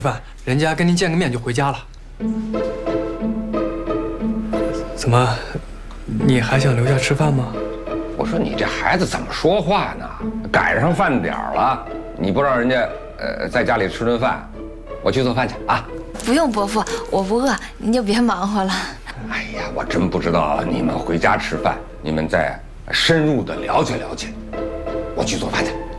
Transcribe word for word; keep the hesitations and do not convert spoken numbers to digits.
饭，人家跟您见个面就回家了。怎么，你还想留下吃饭吗？ 我说你这孩子怎么说话呢？赶上饭点了，你不让人家呃在家里吃顿饭，我去做饭去啊。 不用，伯父，我不饿，您就别忙活了。 哎呀，我真不知道你们回家吃饭，你们再深入的了解了解。我去做饭去。